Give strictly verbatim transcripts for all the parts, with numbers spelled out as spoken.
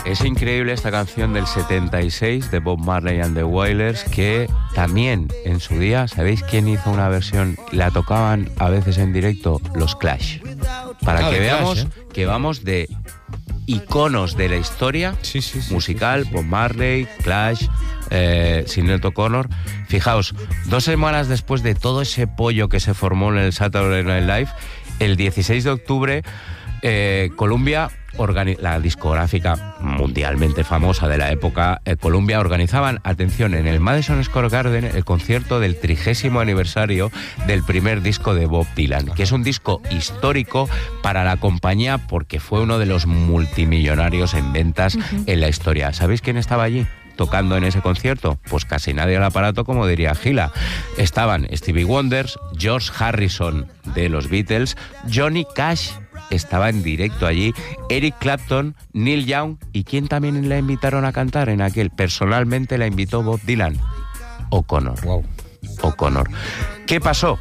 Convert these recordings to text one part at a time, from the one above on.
Es increíble esta canción del setenta y seis de Bob Marley and the Wailers, que también en su día, ¿sabéis quién hizo una versión? La tocaban a veces en directo, los Clash. Para ah, que veamos Clash, ¿eh? que vamos de iconos de la historia sí, sí, sí, musical, sí, sí, sí. Bob Marley, Clash, eh, Sinéad O'Connor. Fijaos, dos semanas después de todo ese pollo que se formó en el Saturday Night Live, el dieciséis de octubre, eh, Columbia, organi- la discográfica mundialmente famosa de la época, eh, Columbia, organizaban, atención, en el Madison Square Garden el concierto del trigésimo aniversario del primer disco de Bob Dylan, que es un disco histórico para la compañía porque fue uno de los multimillonarios en ventas uh-huh. en la historia. ¿Sabéis quién estaba allí tocando en ese concierto? Pues casi nadie al aparato, como diría Gila. Estaban Stevie Wonder, George Harrison de los Beatles, Johnny Cash estaba en directo allí, Eric Clapton, Neil Young, ¿y quién también la invitaron a cantar en aquel? Personalmente la invitó Bob Dylan, O'Connor. Wow. O'Connor. ¿Qué pasó?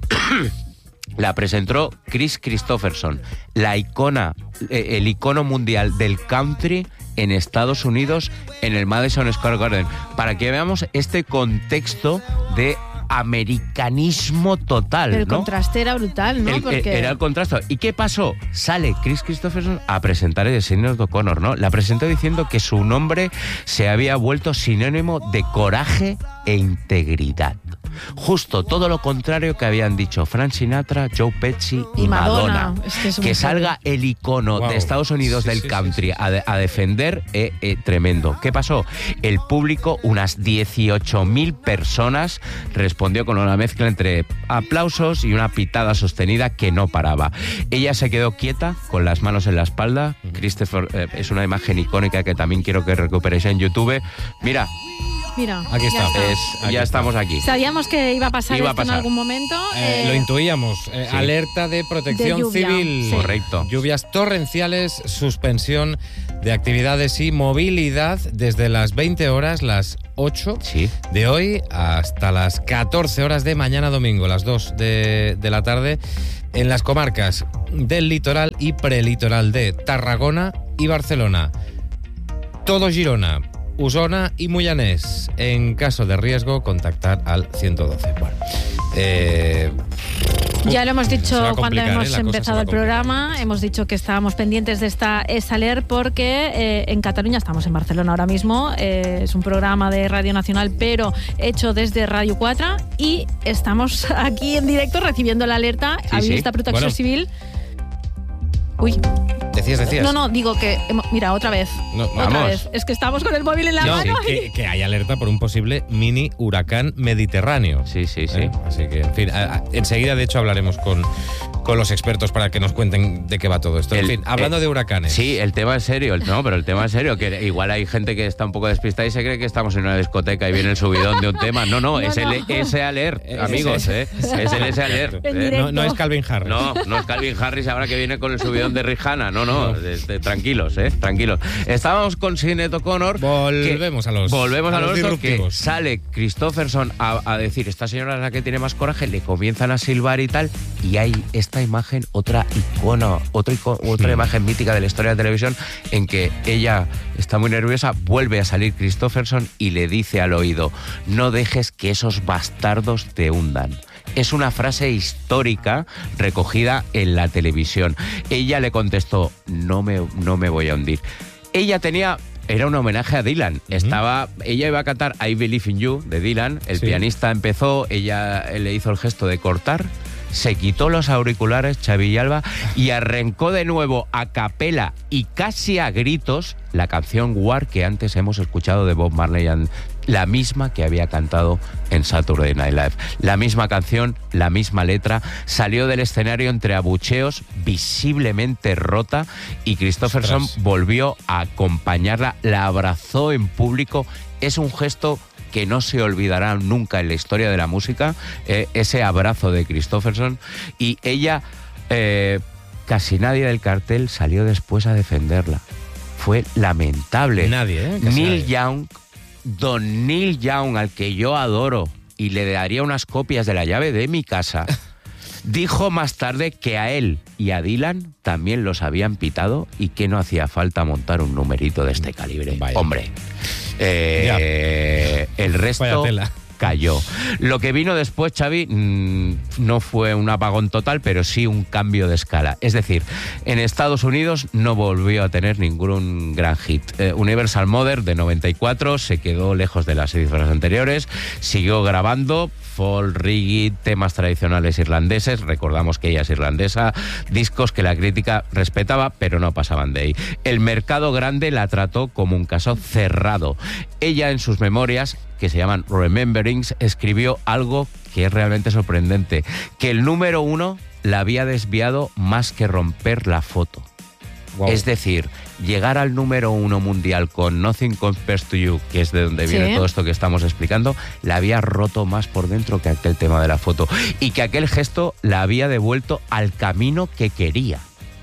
La presentó Chris Christopherson, la icona, eh, el icono mundial del country en Estados Unidos, en el Madison Square Garden, para que veamos este contexto de americanismo total, el ¿no? contraste era brutal, ¿no? El, Porque... Era el contraste. ¿Y qué pasó? Sale Chris Christopherson a presentar el Sinéad O'Connor, ¿no? La presentó diciendo que su nombre se había vuelto sinónimo de coraje e integridad. Justo todo lo contrario que habían dicho Frank Sinatra, Joe Pesci y, y Madonna. Madonna. Es que, es que salga el icono wow. de Estados Unidos sí, del sí, country sí, sí. A, de, a defender, eh, eh, tremendo. ¿Qué pasó? El público, unas dieciocho mil personas, respondió con una mezcla entre aplausos y una pitada sostenida que no paraba. Ella se quedó quieta, con las manos en la espalda. Uh-huh. Christopher, eh, es una imagen icónica que también quiero que recuperéis en YouTube. Mira. Mira, aquí está. Ya, es, aquí ya está. estamos aquí. Sabíamos que iba a pasar iba esto a pasar. en algún momento. Eh, eh, lo intuíamos. Eh, sí. Alerta de protección de lluvia, civil. Sí. Correcto. Lluvias torrenciales, suspensión de actividades y movilidad desde las veinte horas, las ocho sí. de hoy, hasta las catorce horas de mañana domingo, las dos de, de la tarde, en las comarcas del litoral y prelitoral de Tarragona y Barcelona. Todo Girona, Osona y Moianès. En caso de riesgo, contactar al ciento doce. Bueno, eh, ya lo hemos dicho cuando hemos ¿eh? empezado el programa, hemos dicho que estábamos pendientes de esta Esaler porque eh, en Cataluña, estamos en Barcelona ahora mismo, eh, es un programa de Radio Nacional pero hecho desde Radio cuatro y estamos aquí en directo recibiendo la alerta. Sí, Había sí. esta protección bueno. civil. Uy. Decías, decías. No, no, digo que... Mira, otra vez. No, otra vamos. vez. Es que estamos con el móvil en la No, mano. que, que hay alerta por un posible mini huracán mediterráneo. Sí, sí, sí. ¿Eh? Así que, en fin, a, a, enseguida, de hecho, hablaremos con, con los expertos para que nos cuenten de qué va todo esto. En El, fin, hablando eh, de huracanes. Sí, el tema es serio. No, pero el tema es serio, que igual hay gente que está un poco despistada y se cree que estamos en una discoteca y viene el subidón de un tema. No, no, No, es no. el S Alert, Eh, amigos, ese. ¿eh? Es el S Alert. En ¿eh? directo. No, no es Calvin Harris. No, no es Calvin Harris ahora que viene con el subidón de Rihanna. No, no, de, de, tranquilos, ¿eh? Tranquilos. Estábamos con Sinéad O'Connor. Volvemos a los Volvemos a, a los, los disruptivos. Que sale Christopherson a, a decir, esta señora es la que tiene más coraje, le comienzan a silbar y tal, y hay esta imagen, otra icono, otra, icono, otra Hmm. imagen mítica de la historia de la televisión, en que ella está muy nerviosa, vuelve a salir Christopherson y le dice al oído, no dejes que esos bastardos te hundan. Es una frase histórica recogida en la televisión. Ella le contestó, no me, no me voy a hundir. Ella tenía... Era un homenaje a Dylan. Uh-huh. Estaba, ella iba a cantar I Believe in You de Dylan. El sí. pianista empezó, ella le hizo el gesto de cortar, se quitó los auriculares, Xavi y Alba, y arrancó de nuevo a capela y casi a gritos la canción War que antes hemos escuchado de Bob Marley, and la misma que había cantado en Saturday Night Live. La misma canción, la misma letra, salió del escenario entre abucheos, visiblemente rota, y Christopherson Ostras. volvió a acompañarla, la abrazó en público. Es un gesto que no se olvidará nunca en la historia de la música, eh, ese abrazo de Christopherson, y ella, eh, casi nadie del cartel salió después a defenderla. Fue lamentable. Nadie, ¿eh? Casi Neil nadie. Young, don Neil Young, al que yo adoro y le daría unas copias de la llave de mi casa, Dijo más tarde que a él y a Dylan también los habían pitado y que no hacía falta montar un numerito de este calibre. Vaya. Hombre, eh, el resto cayó. Lo que vino después, Xavi, mmm, no fue un apagón total, pero sí un cambio de escala. Es decir, en Estados Unidos no volvió a tener ningún gran hit. Eh, Universal Mother, de noventa y cuatro, se quedó lejos de las cifras anteriores, siguió grabando folk, reggae, temas tradicionales irlandeses, recordamos que ella es irlandesa, discos que la crítica respetaba, pero no pasaban de ahí. El mercado grande la trató como un caso cerrado. Ella, en sus memorias, que se llaman Rememberings, escribió algo que es realmente sorprendente, que el número uno la había desviado más que romper la foto. Wow. Es decir, llegar al número uno mundial con Nothing Compares to You, que es de donde viene ¿Sí? todo esto que estamos explicando, la había roto más por dentro que aquel tema de la foto. Y que aquel gesto la había devuelto al camino que quería.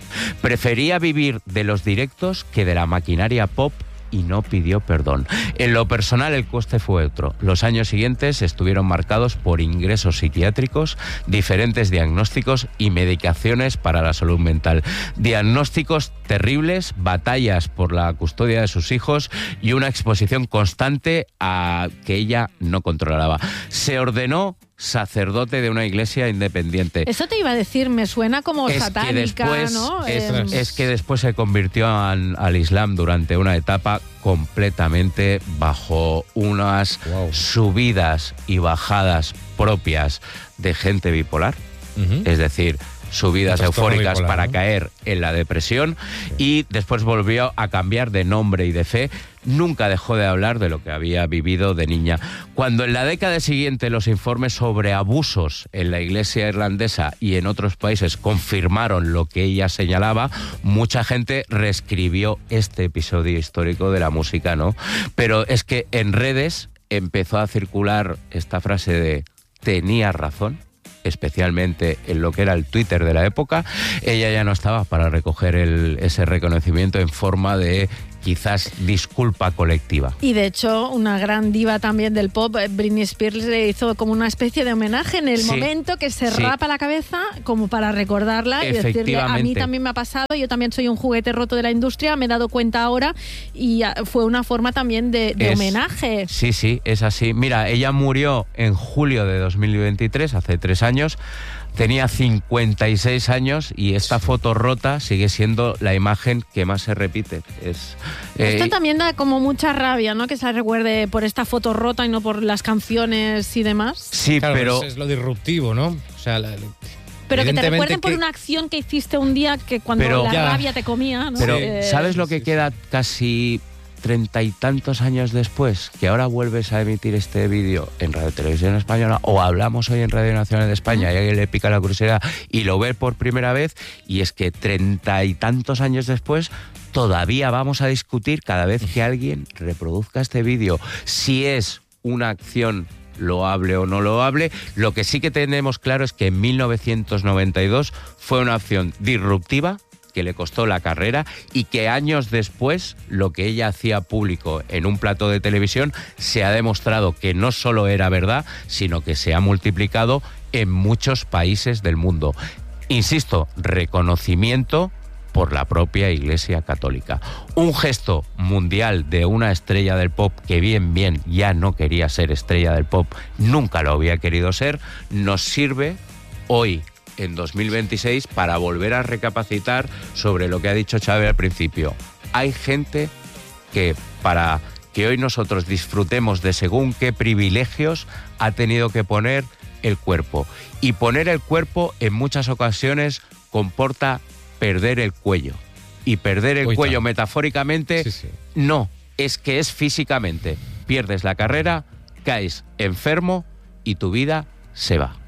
Prefería vivir de los directos que de la maquinaria pop y no pidió perdón. En lo personal, el coste fue otro. Los años siguientes estuvieron marcados por ingresos psiquiátricos, diferentes diagnósticos y medicaciones para la salud mental. Diagnósticos terribles, batallas por la custodia de sus hijos y una exposición constante a que ella no controlaba. Se ordenó sacerdote de una iglesia independiente. Eso te iba a decir, me suena como es satánica, que después, ¿no? Es, eh, es que después se convirtió al, al Islam durante una etapa completamente bajo unas wow. subidas y bajadas propias de gente bipolar, uh-huh. es decir, subidas eufóricas bipolar, para ¿no? caer en la depresión, sí. y después volvió a cambiar de nombre y de fe. Nunca dejó de hablar de lo que había vivido de niña. Cuando en la década siguiente los informes sobre abusos en la iglesia irlandesa y en otros países confirmaron lo que ella señalaba, mucha gente reescribió este episodio histórico de la música, ¿no? Pero es que en redes empezó a circular esta frase de «tenía razón», especialmente en lo que era el Twitter de la época. Ella ya no estaba para recoger el, ese reconocimiento en forma de quizás disculpa colectiva. Y de hecho, una gran diva también del pop, Britney Spears, le hizo como una especie de homenaje en el sí, momento que se sí. rapa la cabeza, como para recordarla y decirle, a mí también me ha pasado, yo también soy un juguete roto de la industria, me he dado cuenta ahora, y fue una forma también de, de es, homenaje. Sí, sí, es así. Mira, ella murió en julio de dos mil veintitrés, hace tres años, tenía cincuenta y seis años y esta foto rota sigue siendo la imagen que más se repite. Es, eh, Esto también da como mucha rabia, ¿no? Que se recuerde por esta foto rota y no por las canciones y demás. Sí, claro, pero... es lo disruptivo, ¿no? O sea, la, pero que te recuerden por que... una acción que hiciste un día que cuando pero, la ya. rabia te comía, ¿no? Pero, eh, ¿sabes lo que queda casi treinta y tantos años después? Que ahora vuelves a emitir este vídeo en Radio Televisión Española, o hablamos hoy en Radio Nacional de España, y a alguien le pica la curiosidad y lo ve por primera vez, y es que treinta y tantos años después todavía vamos a discutir cada vez que alguien reproduzca este vídeo si es una acción loable o no loable. Lo que sí que tenemos claro es que en mil novecientos noventa y dos fue una acción disruptiva que le costó la carrera, y que años después lo que ella hacía público en un plató de televisión se ha demostrado que no solo era verdad, sino que se ha multiplicado en muchos países del mundo. Insisto, reconocimiento por la propia Iglesia Católica. Un gesto mundial de una estrella del pop que bien, bien ya no quería ser estrella del pop, nunca lo había querido ser, nos sirve hoy, en dos mil veintiséis, para volver a recapacitar sobre lo que ha dicho Xavi al principio. Hay gente que, para que hoy nosotros disfrutemos de según qué privilegios, ha tenido que poner el cuerpo. Y poner el cuerpo en muchas ocasiones comporta perder el cuello. Y perder el Uy, cuello, metafóricamente, sí, sí. no, es que es físicamente. Pierdes la carrera, caes enfermo y tu vida se va.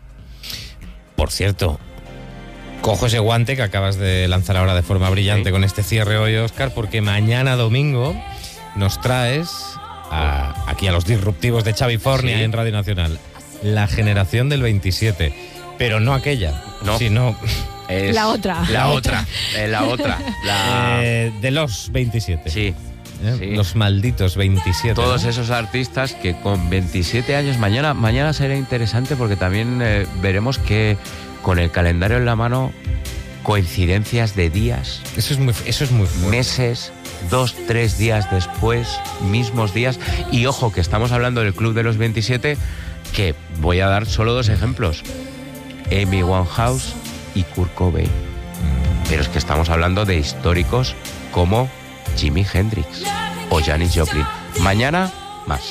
Por cierto, cojo ese guante que acabas de lanzar ahora de forma brillante sí. con este cierre hoy, Óscar, porque mañana domingo nos traes a, aquí a los disruptivos de Xavi Fornia sí. en Radio Nacional. La generación del veintisiete, pero no aquella, no. sino... Es la otra. La otra, eh, la otra. La... Eh, de los veintisiete. Sí. ¿Eh? Sí. Los malditos veintisiete. Todos ¿no? esos artistas que con veintisiete años, mañana, mañana será interesante porque también eh, veremos qué, con el calendario en la mano, coincidencias de días. Eso es muy, eso es muy fuerte. Meses, dos, tres días después, mismos días. Y ojo, que estamos hablando del Club de los veintisiete, que voy a dar solo dos ejemplos. Amy Winehouse y Kurt Cobain. Pero es que estamos hablando de históricos como Jimi Hendrix o Janis Joplin. Mañana, más.